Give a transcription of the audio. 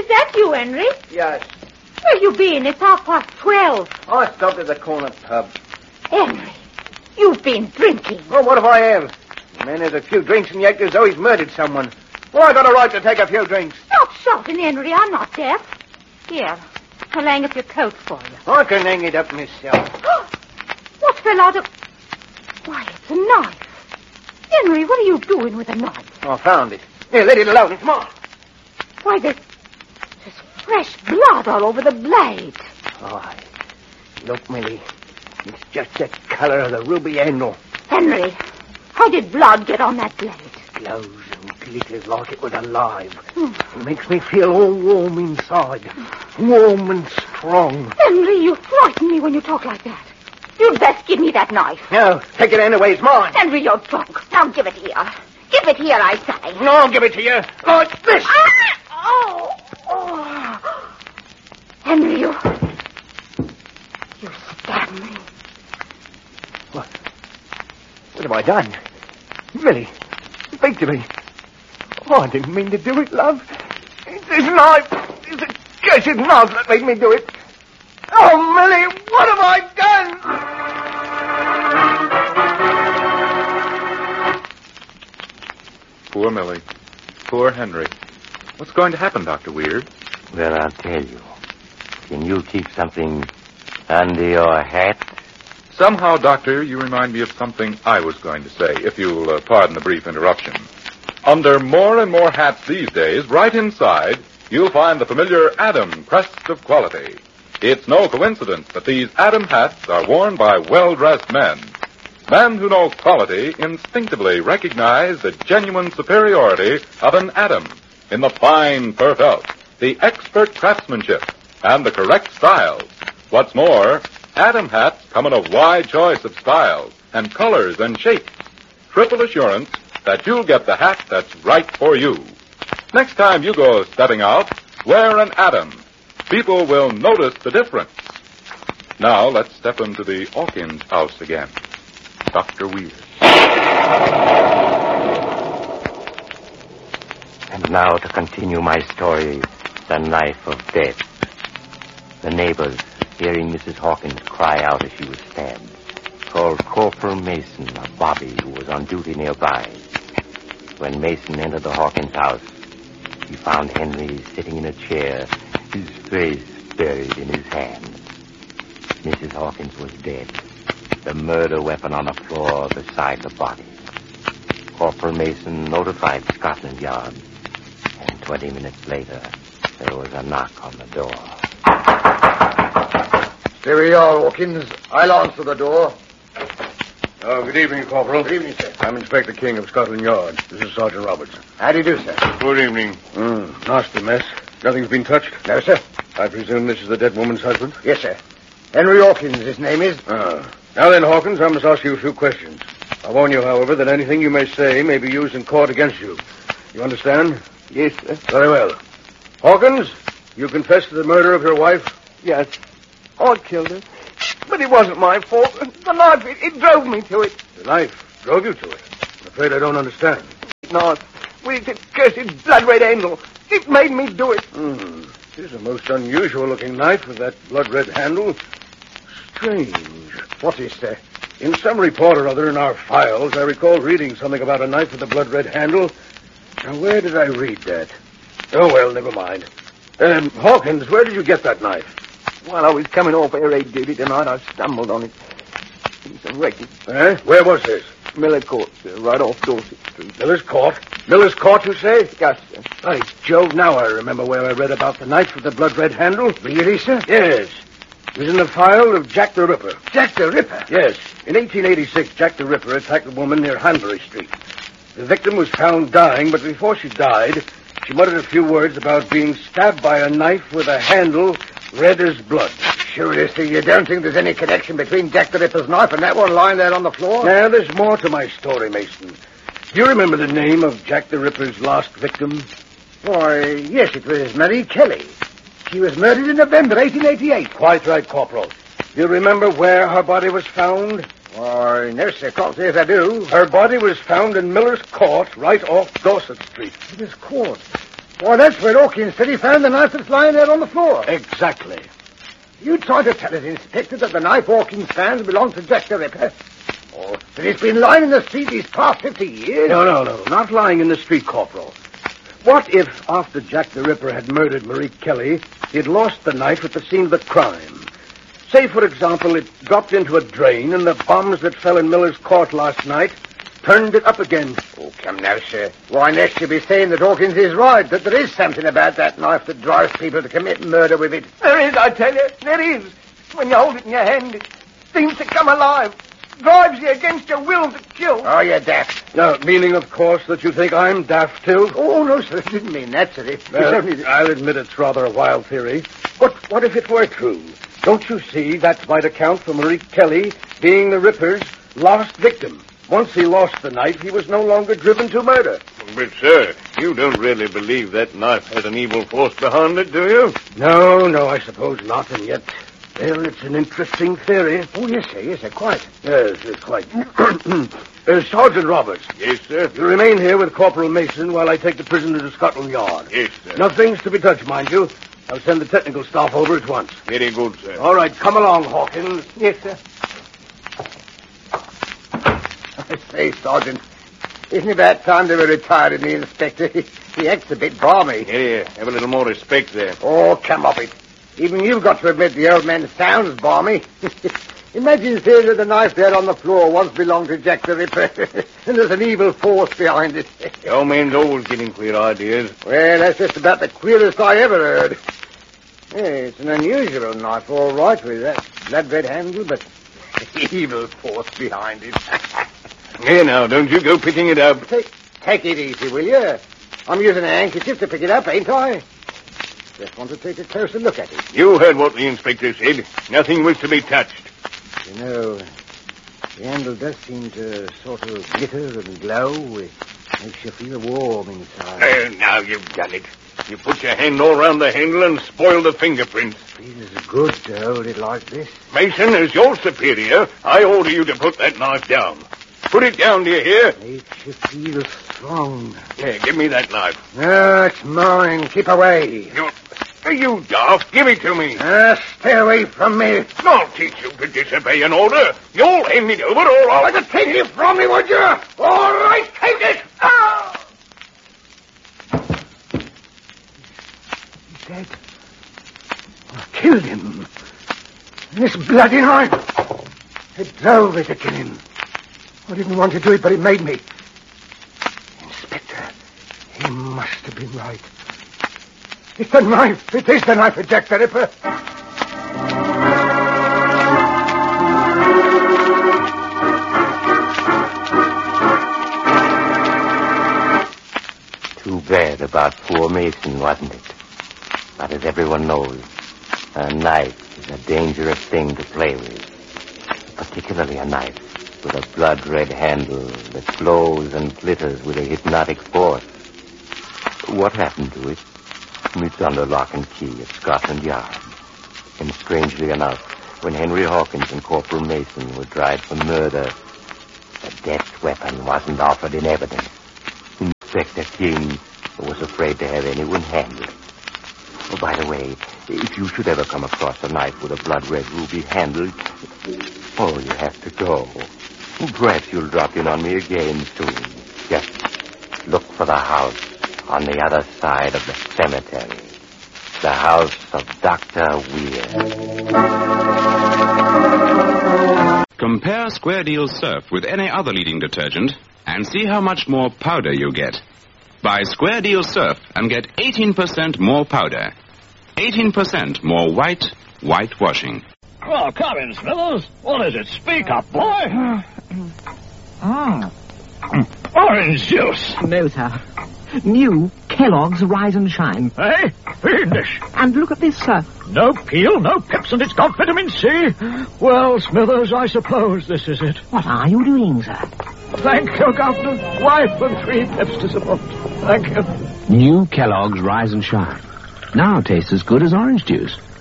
Is that you, Henry? Yes. Where you been? It's 12:30. I stopped at the corner pub. Henry, you've been drinking. Well, what if I have? Man, there's a few drinks and you act as though he's murdered someone. Well, I got a right to take a few drinks. Stop shouting, Henry. I'm not deaf. Here, I'll hang up your coat for you. I can hang it up myself. What fell out of... Why, it's a knife. Henry, what are you doing with a knife? I found it. Here, let it alone. It's mine. Why, there's fresh blood all over the blade. Oh, look, Millie. It's just the color of the ruby handle. Henry, how did blood get on that blade? Glows and glitters like it was alive. It makes me feel all warm inside. Warm and strong. Henry, you frighten me when you talk like that. You'd best give me that knife. No, take it anyway. It's mine. Henry, you're drunk. Now give it here. Give it here, I say. No, I'll give it to you. Like this. Oh. Henry, you stabbed me. What have I done? Millie, speak to me. Oh, I didn't mean to do it, love. It's this knife. It's a cursed knife that made me do it. Oh, Millie, what have I done? Poor Millie. Poor Henry. What's going to happen, Dr. Weird? Well, I'll tell you. Can you keep something under your hat? Somehow, Doctor, you remind me of something I was going to say, if you'll pardon the brief interruption. Under more and more hats these days, right inside, you'll find the familiar Adam crest of quality. It's no coincidence that these Adam hats are worn by well-dressed men. Men who know quality instinctively recognize the genuine superiority of an Adam in the fine fur felt, the expert craftsmanship, and the correct styles. What's more, Adam hats come in a wide choice of styles and colors and shapes. Triple assurance that you'll get the hat that's right for you. Next time you go stepping out, wear an Adam. People will notice the difference. Now let's step into the Hawkins house again. Dr. Weir. And now to continue my story, the knife of death. The neighbors, hearing Mrs. Hawkins cry out as she was stabbed, called Corporal Mason, a bobby who was on duty nearby. When Mason entered the Hawkins house, he found Henry sitting in a chair, his face buried in his hand. Mrs. Hawkins was dead, the murder weapon on the floor beside the body. Corporal Mason notified Scotland Yard, and 20 minutes later, there was a knock on the door. Here we are, Hawkins. I'll answer the door. Oh, good evening, Corporal. Good evening, sir. I'm Inspector King of Scotland Yard. This is Sergeant Roberts. How do you do, sir? Good evening. Nasty mess. Nothing's been touched? No, sir. I presume this is the dead woman's husband? Yes, sir. Henry Hawkins, his name is. Now then, Hawkins, I must ask you a few questions. I warn you, however, that anything you may say may be used in court against you. You understand? Yes, sir. Very well. Hawkins, you confess to the murder of your wife? Yes. I killed her. But it wasn't my fault. The knife, it drove me to it. The knife drove you to it. I'm afraid I don't understand. Knife with its cursed blood-red handle. It made me do it. It is a most unusual-looking knife with that blood-red handle. Strange. What is, sir? In some report or other in our files, I recall reading something about a knife with a blood-red handle. Now, where did I read that? Oh, well, never mind. Hawkins, where did you get that knife? While I was coming off air raid duty tonight, I stumbled on it. In some wreckage. Where was this? Miller Court, sir, right off Dorset Street. Miller's Court? Miller's Court, you say? Yes, sir. By Jove, now I remember where I read about the knife with the blood-red handle. Really, sir? Yes. It was in the file of Jack the Ripper. Jack the Ripper? Yes. In 1886, Jack the Ripper attacked a woman near Hanbury Street. The victim was found dying, but before she died, she muttered a few words about being stabbed by a knife with a handle red as blood. Sure, sir, you don't think there's any connection between Jack the Ripper's knife and that one lying there on the floor? Now, there's more to my story, Mason. Do you remember the name of Jack the Ripper's last victim? Why, yes, it was Mary Kelly. She was murdered in November 1888. Quite right, Corporal. Do you remember where her body was found? Why, no, sir, can't say if I do. Her body was found in Miller's Court, right off Dorset Street. Miller's Court? Well, that's where Hawkins said he found the knife that's lying there on the floor. Exactly. You tried to tell us, Inspector, that the knife Hawkins found belonged to Jack the Ripper? Or that it's been lying in the street these past 50 years? No. Not lying in the street, Corporal. What if, after Jack the Ripper had murdered Marie Kelly, he had lost the knife at the scene of the crime? Say, for example, it dropped into a drain and the bombs that fell in Miller's Court last night turned it up again. Oh, come now, sir. Why, next you'll be saying that Hawkins is right, that there is something about that knife that drives people to commit murder with it. There is, I tell you. There is. When you hold it in your hand, it seems to come alive. Drives you against your will to kill. Oh, you're daft. No, meaning, of course, that you think I'm daft, too? Oh, no, sir. I didn't mean that, sir. I'll admit it's rather a wild theory. But what if it were true? Don't you see that might account for Marie Kelly being the Ripper's lost victim? Once he lost the knife, he was no longer driven to murder. But, sir, you don't really believe that knife has an evil force behind it, do you? No, I suppose not, and yet, well, it's an interesting theory. Oh, yes, sir, quite. Yes, quite. Sergeant Roberts. Yes, sir. You remain here with Corporal Mason while I take the prisoner to Scotland Yard. Yes, sir. Nothing's to be touched, mind you. I'll send the technical staff over at once. Very good, sir. All right, come along, Hawkins. Yes, sir. I say, Sergeant, isn't it about time they were retired in the Inspector? He acts a bit balmy. Yeah, have a little more respect there. Oh, come off it. Even you've got to admit the old man sounds balmy. Imagine saying that the knife there on the floor once belonged to Jack the Ripper, and there's an evil force behind it. The old man's always getting queer ideas. Well, that's just about the queerest I ever heard. Yeah, it's an unusual knife, all right, with that blood red handle, but evil force behind it. Here now, don't you go picking it up. Take it easy, will you? I'm using a handkerchief to pick it up, ain't I? Just want to take a closer look at it. You heard what the inspector said. Nothing was to be touched. You know, the handle does seem to sort of glitter and glow. It makes you feel warm inside. Now you've done it. You put your hand all round the handle and spoil the fingerprints. Feels good to hold it like this. Mason, as your superior, I order you to put that knife down. Put it down, do you hear? Makes you feel strong. Yeah, give me that knife. No, it's mine. Keep away. You daft. Give it to me. Stay away from me. I'll teach you to disobey an order. You'll hand it over or I'll have to take it from me, would you? All right, take it. Ah! He's dead. I killed him. This bloody knife. It drove me to kill him. I didn't want to do it, but it made me. Inspector, he must have been right. It's the knife. It is the knife of Jack the Ripper. Too bad about poor Mason, wasn't it? But as everyone knows, a knife is a dangerous thing to play with. Particularly a knife with a blood-red handle that glows and glitters with a hypnotic force. What happened to it? It's under lock and key at Scotland Yard. And strangely enough, when Henry Hawkins and Corporal Mason were tried for murder, the death weapon wasn't offered in evidence. Inspector King was afraid to have anyone handle it. Oh, by the way, if you should ever come across a knife with a blood-red ruby handle, you have to go. Perhaps you'll drop in on me again soon. Just look for the house on the other side of the cemetery. The house of Dr. Weir. Compare Square Deal Surf with any other leading detergent and see how much more powder you get. Buy Square Deal Surf and get 18% more powder. 18% more whitewashing. Oh, come in, Smithers. What is it? Speak up, boy. Orange juice. No, sir. New Kellogg's Rise and Shine. Eh? Fiendish. And look at this, sir. No peel, no pips, and it's got vitamin C. Well, Smithers, I suppose this is it. What are you doing, sir? Thank you, Governor. Wife and 3 pips to support. Thank you. New Kellogg's Rise and Shine. Now tastes as good as orange juice.